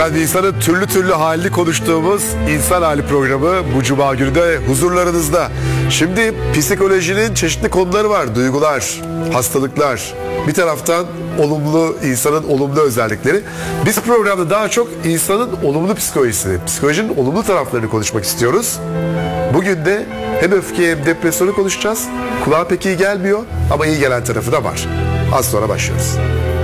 Efendim insanın türlü türlü halini konuştuğumuz İnsan Hali programı bu cuma günü de huzurlarınızda. Şimdi psikolojinin çeşitli konuları var. Duygular, hastalıklar, bir taraftan olumlu, insanın olumlu özellikleri. Biz programda daha çok insanın olumlu psikolojisini, psikolojinin olumlu taraflarını konuşmak istiyoruz. Bugün de hem öfke hem depresyonu konuşacağız. Kulağa pek iyi gelmiyor ama iyi gelen tarafı da var. Az sonra başlıyoruz.